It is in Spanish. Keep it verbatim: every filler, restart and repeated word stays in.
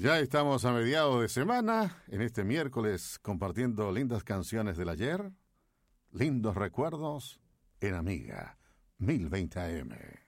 Ya estamos a mediados de semana, en este miércoles, compartiendo lindas canciones del ayer, lindos recuerdos en Amiga mil veinte A M.